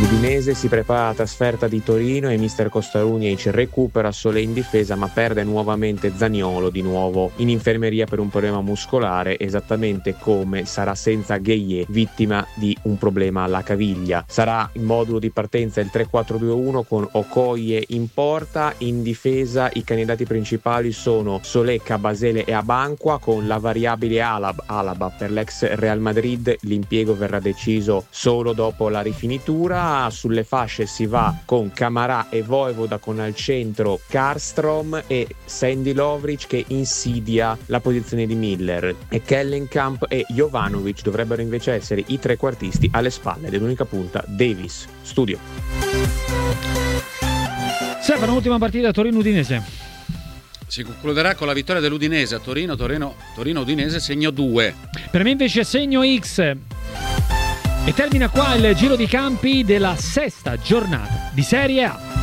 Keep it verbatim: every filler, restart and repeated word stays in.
L'Udinese si prepara alla trasferta di Torino e mister Costarugnic recupera Solé in difesa, ma perde nuovamente Zaniolo di nuovo in infermeria per un problema muscolare, esattamente come sarà senza Gueye, vittima di un problema alla caviglia. Sarà il modulo di partenza il tre quattro due uno con Okoye in porta. In difesa i candidati principali sono Solé, Cabasele e Abanqua, con la variabile Alab, Alaba per l'ex Real Madrid. L'impiego verrà deciso solo dopo la rifinitura. Sulle fasce si va con Camarà e Vojvoda, con al centro Karlstrom e Sandy Lovric che insidia la posizione di Miller, e Kellenkamp e Jovanovic dovrebbero invece essere i trequartisti. Alle spalle dell'unica punta Davis. Studio. Stefano, ultima partita Torino-Udinese. Si concluderà con la vittoria dell'Udinese a Torino. Torino, Torino-Udinese segno due. Per me invece segno X. E termina qua il giro di campi della sesta giornata di Serie A.